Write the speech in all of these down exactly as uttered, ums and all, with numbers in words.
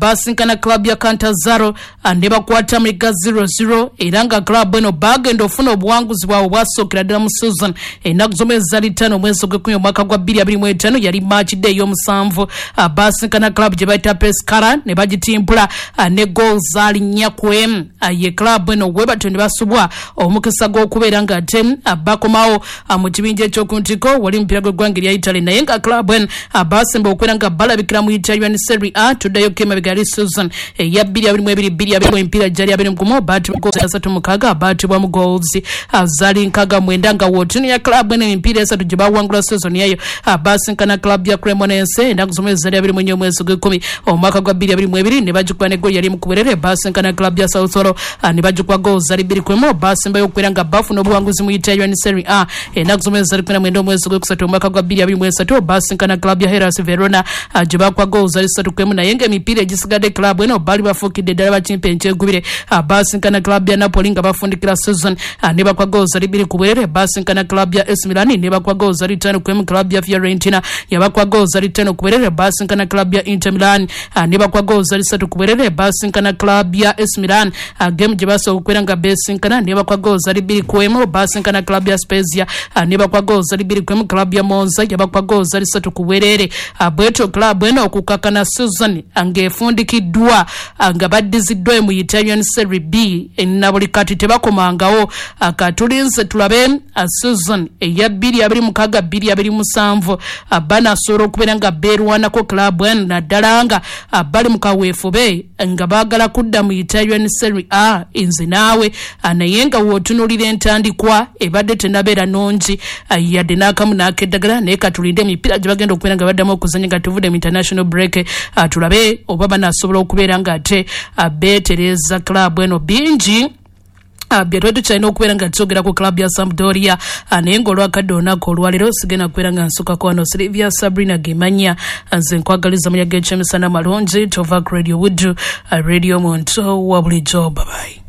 basinkana club ya Cantazaro ne bakwata America zero zero era nga club eno bagenda ofuna obuwanguzi bwawe bwasookera ddala mu season ennaku zomwe zali ttaano omwezi gw'ekkumi omwaka gwa bbiri abiri mu etaano yali match day y'omusanvu. Basinkana club gye bayita Pescara ne bagitimpula ne goals zali nnya ku emu. Ye club eno we batyo ne basubwa omukisa gw'okubeera nga ate bakomawo mu kibinja ekyokuntiko wali mupiira gw'eggwanga erya Italy naye nga club eno basemba okubeera nga balabikira mu Italian Serie A tuddayo kemabega yali season eya bbiri abiri mu ebiri bbiri abiri mu emipiira gyali abiri mu gumu baatibwa goals asatu mukaaga baatibwa mu goals zali nkaaga mwenda nga wootini ya club eno emipiira esatu gye bawangula season yayo. Basinkana club ya Cremonense ennaku zomwe zali abiri mu nnya omwezi gw'ekkumi omwaka gwa bbiri abiri mu ebiri ne bagikuba ne goal yali mu kuberere. Basinkana club ya Sassuolo ne bagikuba goals zali bbiri ku emu. Basembayo okubeera nga bafuna obuwanguzi mu Italian Serie A ennaku zomwe zali kkumi na mwenda omwezi gw'ekusatu omwaka gwa bbiri abiri mu esatu. Basinkana club ya Hellas Verona gye bakuba goals zali ssatu ku emu naye ng'emipiira egisigadde club eno bali bafuukidde ddala bakimpa enkyegubire. Basinkana club ya Napoli nga bafundikira season ne bakuba goals zali bbiri ku bwerere. Basinkana club ya A C Milan ne bakuba goals zali ttaano ku emu. Club ya Fiorentina yabakuba goals zali ttaano ku bwerere. Basinkana club ya Inter Milan ne bakuba goals zali ssatu ku bwerere. Basinkana club ya A C Milan game gye basooka okubeera nga besinkana ne bakuba goals zali bbiri ku emu. Basinkana club ya Spezia ne bakuba goals zali bbiri ku emu. Club ya Monza yabakuba goals zali ssatu ku bwerere. Bwetyo club eno okukakana season ng'efundikiddwa nga baddiziddwa mu Italian Serie B na buli kati tebakomangawo. Katulinze tulabe season eya bbiri abiri mukaaga bbiri abiri musanvu banasobola okubeera nga beerwanako club eno naddala nga bali mu kaweefube nga baagala kudda mu Italian Serie A. Nze naawe naye nga wootunuulira entandikwa ebadde tenabeera nnungi yadde n'akamu n'akeddagala naye katulinde emipiira gye bagenda okubeera nga baddamu okuzanya nga tuvudde mu international break tulabe oba banasobola okubeera nga ate beetereza club eno bingi. Byatwedde kyalina okubeera nga tusoogera ku club ya Sampdoria naye ng'olwakadde olunaku olwaleero sigenda kubeera nga nsukako wano. Silvia Sabrina Gemanya nze nkwagaliza muyaga ekyemisana malungi tova ku Radio Wood Radio Monto wa bulijjo. Babayi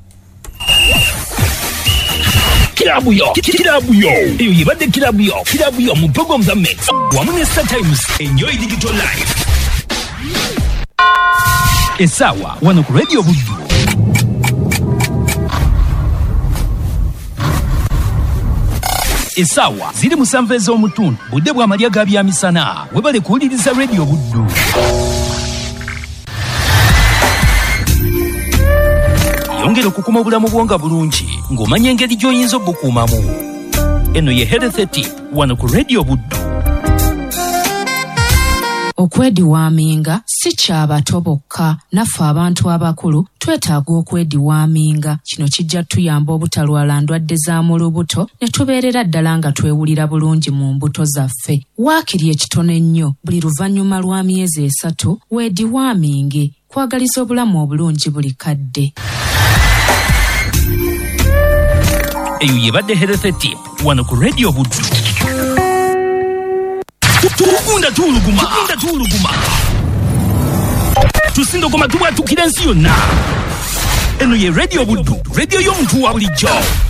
Kilabu yo, kilabu yo. Eyo yebadde kilabu yo, kilabu yo mu program za mix. Wamu ne Star Times, enjoy digital life. Esawa, wano ku Radio Wood. Esawa ziri musanvu ez'omutundu budde bwa malya ga byamisana webale kuwuliriza Radio Buddu. Yongera okukuma obulamu bwonga bulungi ng'omanya engeri gy'oyinza obukuumamu. Eno ye Health Tip wano ku Radio Buddu. Okwediwaaminga si ky'abato bokka, naffe abantu abakulu twetaaga okwediwaaminga. Kino kijja tuyamba obutalwala ndwadde za mu lubuto ne tubeerera ddala nga twewulira bulungi mu mbuto zaffe. Waakiri ekitono ennyo buli luvannyuma lwa myezi esatu weediwaaminge, kwagaliza obulamu obulungi buli kadde. Eyo yebadde Health Tip wano ku Radio Buddu. Tukunda tuluguma, tukunda tuluguma. Tusindo koma tuwa tukira nsi yonna. Eno ye Radio Buddu, radio y'omuntu wa bulijjo.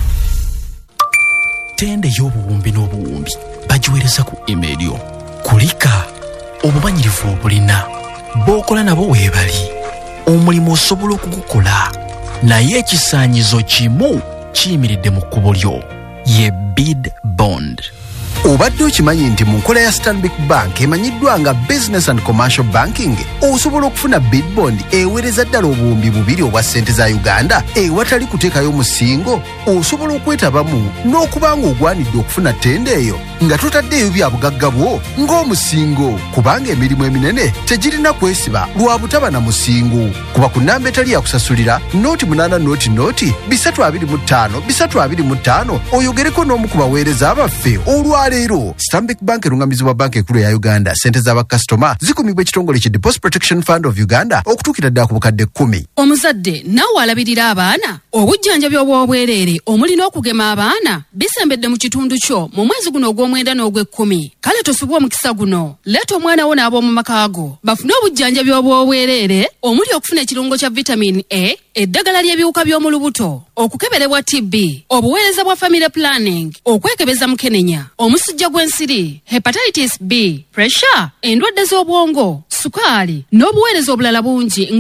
Tende y'obuwumbi n'obuwumbi bagiweereza ku email yo. Kulika obumanyirivu obulina b'okola nabo weebali. Omulimu osobola okugukola naye ekisaanyizo kimu kiyimiridde mu kkubo lyo, ye bid bond. Obadde okimanyi nti mu nkola ya Stanbic Bank emanyiddwa nga Business and Commercial Banking osobola okufuna bid bond eweereza ddala obuwumbi bubiri obwa ssente za Uganda ewatali kuteekayo musingo. Osobola okwetabamu n'okubanga ogwanidde okufuna ttenda eyo nga totaddeeyo bya bugagga bwo ng'omusingo, kubanga emirimu eminene tegirina kwesiba lwa butaba na musingo. Kuba ku nnamba etali yakusasulira nooti munaana nooti nooti bisatu abiri mu ttaano bisatu abiri mu ttaano oyogereko n'omu ku baweereza abaffe olwa leero. Stanbic Bank erungamizibwa banka ekkulu ya Uganda. Ssente z'abakasitoma zikumibwa ekitongole ki Deposit Protection Fund of Uganda okutuukira ddala ku bukadde kkumi. Omuzadde naawe alabirira abaana obujjanjabi obw'obwereere omulina okugema abaana bisembedde mu kitundu kyo mu mwezi guno ogw'omwenda n'ogw'ekkumi. Kale tosubwa omukisa guno, leeta omwana wo n'ab'omu maka go bafune obujjanjabi obw'obwereere omuli okufuna ekirungo kya vitamin A, eddagala ly'ebiwuka by'omu lubuto, okukeberebwa T B, obuweereza bwa family planning, okwekebeza mukenenya, omusujja gw'ensiri, hepatitis B, pressure, endwadde z'obwongo, sukaali n'obuweereza obulala bungi.